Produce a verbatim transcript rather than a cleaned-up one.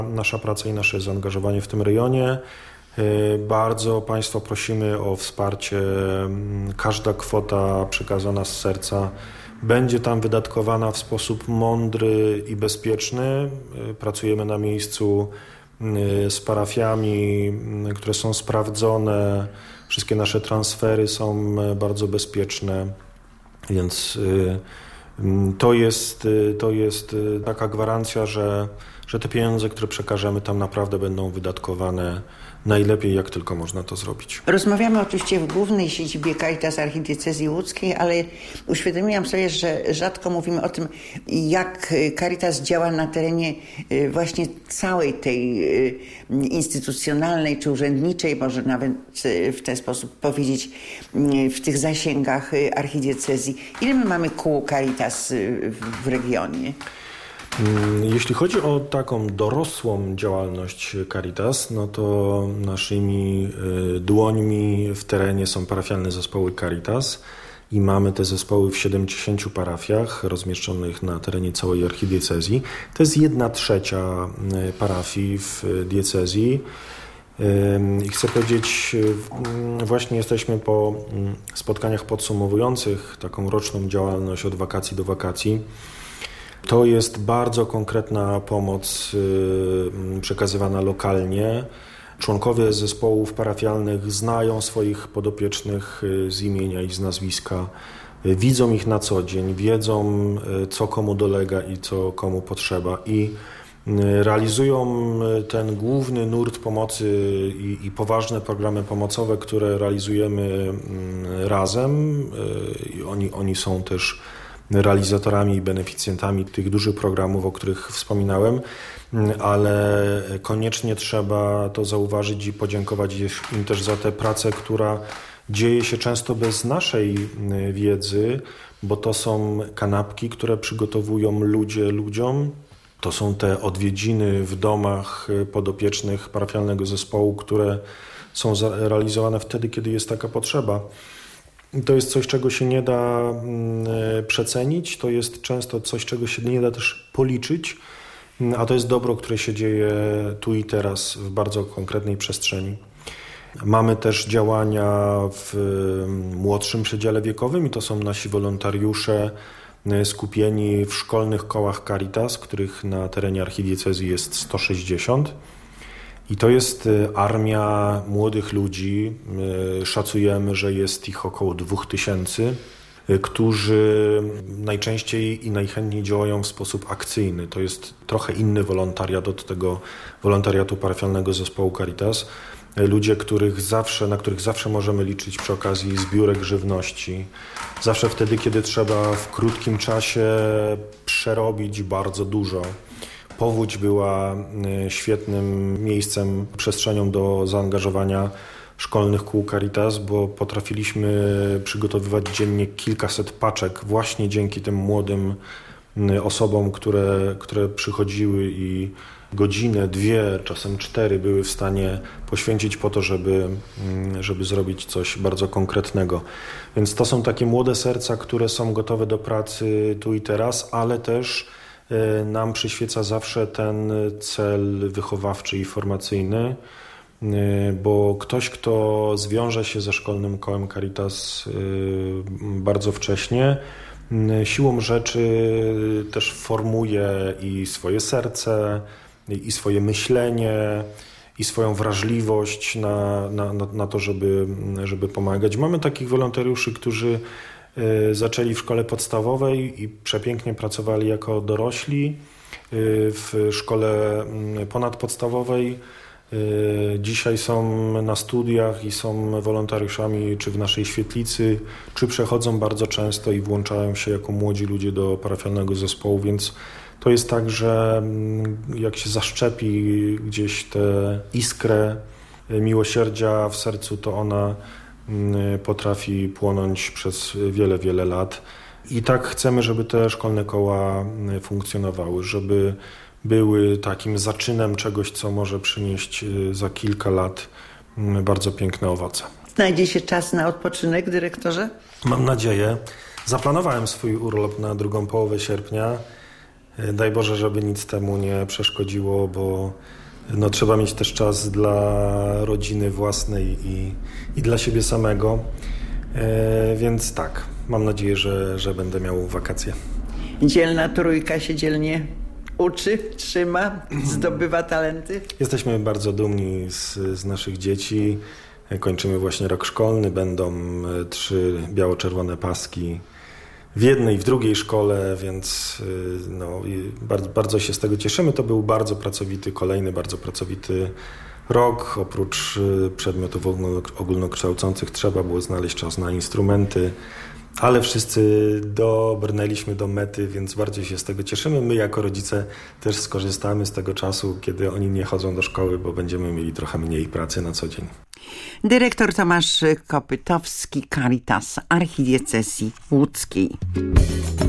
nasza praca i nasze zaangażowanie w tym rejonie. Bardzo Państwa prosimy o wsparcie. Każda kwota przekazana z serca będzie tam wydatkowana w sposób mądry i bezpieczny. Pracujemy na miejscu z parafiami, które są sprawdzone. Wszystkie nasze transfery są bardzo bezpieczne, więc to jest, to jest taka gwarancja, że, że te pieniądze, które przekażemy tam, naprawdę będą wydatkowane najlepiej, jak tylko można to zrobić. Rozmawiamy oczywiście w głównej siedzibie Caritas Archidiecezji Łódzkiej, ale uświadomiłam sobie, że rzadko mówimy o tym, jak Caritas działa na terenie właśnie całej tej instytucjonalnej czy urzędniczej, może nawet w ten sposób powiedzieć, w tych zasięgach archidiecezji. Ile my mamy kół Caritas w regionie? Jeśli chodzi o taką dorosłą działalność Caritas, no to naszymi dłońmi w terenie są parafialne zespoły Caritas i mamy te zespoły w siedemdziesięciu parafiach rozmieszczonych na terenie całej archidiecezji. To jest jedna trzecia parafii w diecezji. I chcę powiedzieć, właśnie jesteśmy po spotkaniach podsumowujących taką roczną działalność od wakacji do wakacji. To jest bardzo konkretna pomoc przekazywana lokalnie. Członkowie zespołów parafialnych znają swoich podopiecznych z imienia i z nazwiska, widzą ich na co dzień, wiedzą, co komu dolega i co komu potrzeba i realizują ten główny nurt pomocy i, i poważne programy pomocowe, które realizujemy razem. I oni, oni są też realizatorami i beneficjentami tych dużych programów, o których wspominałem, ale koniecznie trzeba to zauważyć i podziękować im też za tę pracę, która dzieje się często bez naszej wiedzy, bo to są kanapki, które przygotowują ludzie ludziom. To są te odwiedziny w domach podopiecznych parafialnego zespołu, które są realizowane wtedy, kiedy jest taka potrzeba. To jest coś, czego się nie da przecenić, to jest często coś, czego się nie da też policzyć, a to jest dobro, które się dzieje tu i teraz w bardzo konkretnej przestrzeni. Mamy też działania w młodszym przedziale wiekowym i to są nasi wolontariusze skupieni w szkolnych kołach Caritas, których na terenie archidiecezji jest sto sześćdziesiąt. I to jest armia młodych ludzi, szacujemy, że jest ich około dwóch tysięcy, którzy najczęściej i najchętniej działają w sposób akcyjny. To jest trochę inny wolontariat od tego wolontariatu parafialnego zespołu Caritas. Ludzie, których zawsze, na których zawsze możemy liczyć przy okazji zbiórek żywności. Zawsze wtedy, kiedy trzeba w krótkim czasie przerobić bardzo dużo. Powódź była świetnym miejscem, przestrzenią do zaangażowania szkolnych kół Caritas, bo potrafiliśmy przygotowywać dziennie kilkaset paczek właśnie dzięki tym młodym osobom, które, które przychodziły i godzinę, dwie, czasem cztery były w stanie poświęcić po to, żeby, żeby zrobić coś bardzo konkretnego. Więc to są takie młode serca, które są gotowe do pracy tu i teraz, ale też nam przyświeca zawsze ten cel wychowawczy i formacyjny, bo ktoś, kto zwiąże się ze szkolnym kołem Caritas bardzo wcześnie, siłą rzeczy też formuje i swoje serce, i swoje myślenie, i swoją wrażliwość na, na, na to, żeby, żeby pomagać. Mamy takich wolontariuszy, którzy zaczęli w szkole podstawowej i przepięknie pracowali jako dorośli. W szkole ponadpodstawowej dzisiaj są na studiach i są wolontariuszami czy w naszej świetlicy, czy przechodzą bardzo często i włączają się jako młodzi ludzie do parafialnego zespołu, więc to jest tak, że jak się zaszczepi gdzieś tę iskrę miłosierdzia w sercu, to ona potrafi płonąć przez wiele, wiele lat. I tak chcemy, żeby te szkolne koła funkcjonowały, żeby były takim zaczynem czegoś, co może przynieść za kilka lat bardzo piękne owoce. Znajdzie się czas na odpoczynek, dyrektorze? Mam nadzieję. Zaplanowałem swój urlop na drugą połowę sierpnia. Daj Boże, żeby nic temu nie przeszkodziło, bo no, trzeba mieć też czas dla rodziny własnej i, i dla siebie samego. E, więc tak, mam nadzieję, że, że będę miał wakacje. Dzielna trójka się dzielnie uczy, trzyma, zdobywa talenty. Jesteśmy bardzo dumni z, z naszych dzieci. Kończymy właśnie rok szkolny. Będą trzy biało-czerwone paski w jednej i w drugiej szkole, więc no, bardzo, bardzo się z tego cieszymy. To był bardzo pracowity, kolejny bardzo pracowity rok. Oprócz przedmiotów ogólnokształcących trzeba było znaleźć czas na instrumenty, ale wszyscy dobrnęliśmy do mety, więc bardzo się z tego cieszymy. My jako rodzice też skorzystamy z tego czasu, kiedy oni nie chodzą do szkoły, bo będziemy mieli trochę mniej pracy na co dzień. Dyrektor Tomasz Kopytowski, Caritas Archidiecezji Łódzkiej.